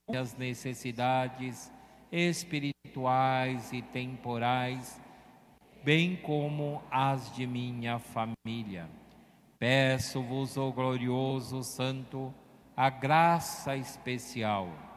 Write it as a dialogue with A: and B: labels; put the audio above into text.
A: as necessidades espirituais e temporais, bem como as de minha família. Peço-vos, ó glorioso Santo, a graça especial